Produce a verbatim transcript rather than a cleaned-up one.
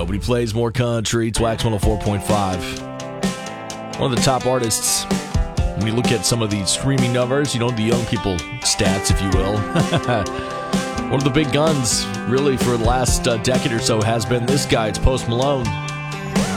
but he plays more country. It's Wax one oh four point five. One of the top artists. When you look at some of the streaming numbers, you know, the young people stats, if you will. One of the big guns, really, for the last uh, decade or so has been this guy. It's Post Malone.